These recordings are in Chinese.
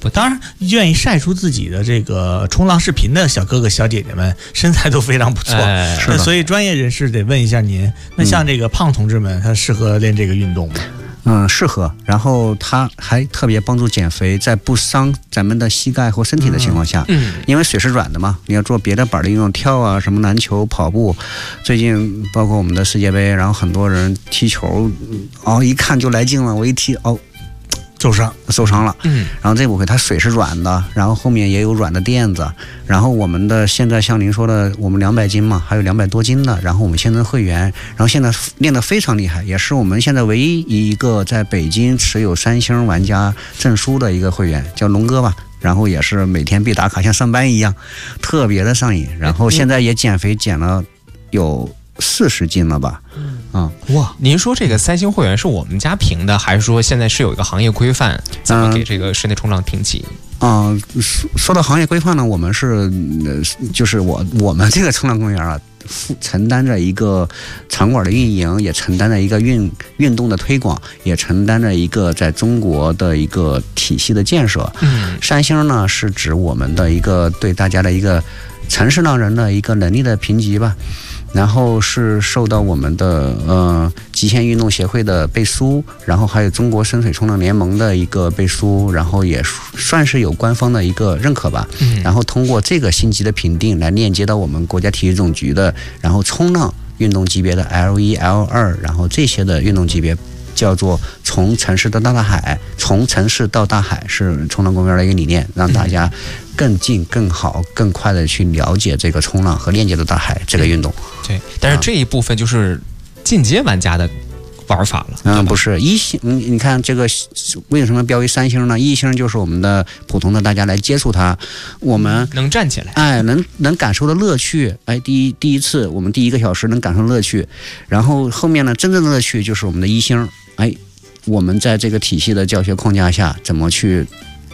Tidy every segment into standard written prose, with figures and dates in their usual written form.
当然，愿意晒出自己的这个冲浪视频的小哥哥小姐姐们，身材都非常不错。所以专业人士得问一下您，那像这个胖同志们，他适合练这个运动吗？ 适合。然后它还特别帮助减肥，在不伤咱们的膝盖或身体的情况下，因为水是软的嘛，你要做别的板的运动，跳啊，什么篮球、跑步，最近包括我们的世界杯，然后很多人踢球，一看就来劲了，我一踢受伤了，然后这不会，它水是软的，然后后面也有软的垫子，然后我们的现在像您说的，我们200斤嘛，还有200多斤的，然后我们现在会员，然后现在练得非常厉害，也是我们现在唯一一个在北京持有3星玩家证书的一个会员，叫龙哥吧。然后也是每天必打卡，像上班一样，特别的上瘾。然后现在也减肥减了有40斤了吧？ 哇！您说这个3星会员是我们家评的，还是说现在是有一个行业规范，怎么给这个室内冲浪评级？ 说到行业规范呢，我们是就是我们这个冲浪公园啊，承担着一个场馆的运营，也承担着一个运动的推广，也承担着一个在中国的一个体系的建设。3星呢是指我们的一个对大家的一个城市浪人的一个能力的评级吧。然后是受到我们的极限运动协会的背书，然后还有中国深水冲浪联盟的一个背书，然后也算是有官方的一个认可吧。然后通过这个星级的评定来链接到我们国家体育总局的，然后冲浪运动级别的 L1、L2，然后这些的运动级别叫做从城市到大海，从城市到大海是冲浪公园的一个理念，让大家更近、更好、更快的去了解这个冲浪和链接到大海这个运动。 对，但是这一部分就是进阶玩家的玩法了。 不是1星，你看这个为什么标为3星呢？1星就是我们的普通的大家来接触它，我们能站起来， 能感受的乐趣。第一次我们第1个小时能感受乐趣，然后后面呢，真正的乐趣就是我们的1星。我们在这个体系的教学框架下，怎么去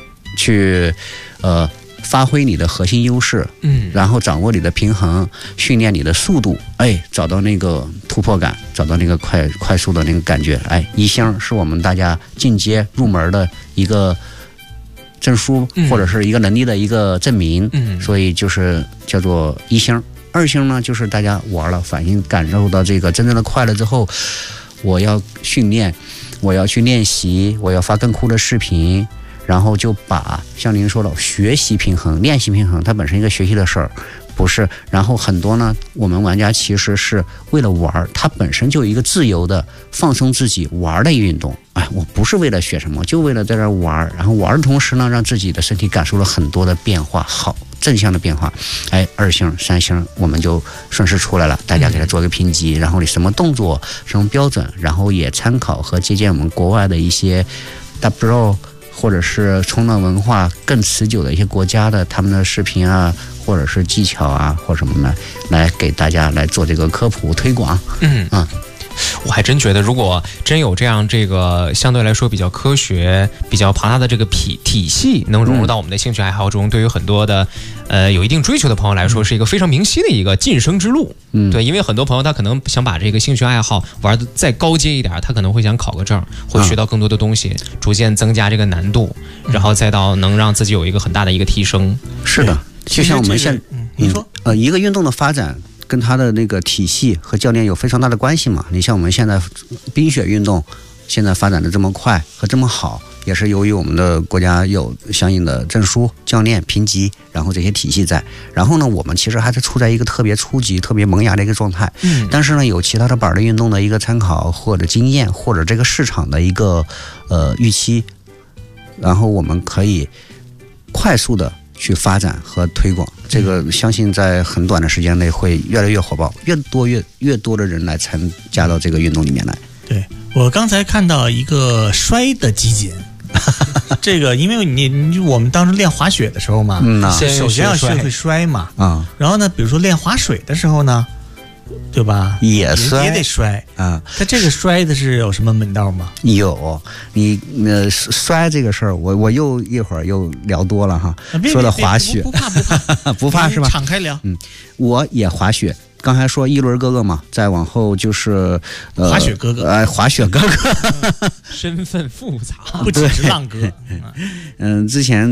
发挥你的核心优势，然后掌握你的平衡，训练你的速度，找到那个突破感，找到那个快速的那个感觉。1星是我们大家进阶入门的一个证书，或者是一个能力的一个证明，所以就是叫做1星。2星呢，就是大家玩了，反应感受到这个真正的快乐之后，我要训练，我要去练习，我要发更酷的视频，然后就把像您说的学习平衡、练习平衡，它本身一个学习的事儿，不是。然后很多呢，我们玩家其实是为了玩，它本身就有一个自由的放松自己玩的一个运动。我不是为了学什么，就为了在这玩，然后玩的同时呢，让自己的身体感受了很多的变化，好正向的变化。2星、3星我们就顺势出来了，大家给它做一个评级，然后你什么动作、什么标准，然后也参考和借鉴我们国外的一些 WPRO 或者是冲浪文化更持久的一些国家的他们的视频啊，或者是技巧啊，或什么的，来给大家来做这个科普推广。 我还真觉得，如果真有这样这个相对来说比较科学、比较庞大的这个体系能融入到我们的兴趣爱好中，对于很多的有一定追求的朋友来说，是一个非常明晰的一个晋升之路。对，因为很多朋友他可能想把这个兴趣爱好玩得再高阶一点，他可能会想考个证，会学到更多的东西，逐渐增加这个难度，然后再到能让自己有一个很大的一个提升。 是的，就像我们现你说一个运动的发展跟它的那个体系和教练有非常大的关系嘛。你像我们现在冰雪运动现在发展的这么快和这么好，也是由于我们的国家有相应的证书、教练评级，然后这些体系在。然后呢，我们其实还是处在一个特别初级、特别萌芽的一个状态。但是呢，有其他的板的运动的一个参考或者经验，或者这个市场的一个预期，然后我们可以快速的去发展和推广。这个相信在很短的时间内会越来越火爆，越多的人来参加到这个运动里面来。 对，我刚才看到一个摔的集锦。这个因为我们当时练滑雪的时候嘛，首先要学会摔嘛，然后呢，比如说练滑水的时候呢，对吧？也得摔啊。它这个摔的是有什么门道吗？ 有，你摔这个事儿，我又一会儿又聊多了哈。说到滑雪，不怕是吧？ 敞开聊。 我也滑雪。刚才说一轮哥哥嘛，再往后就是滑雪哥哥， 滑雪哥哥， 身份复杂， 不只是浪哥。 之前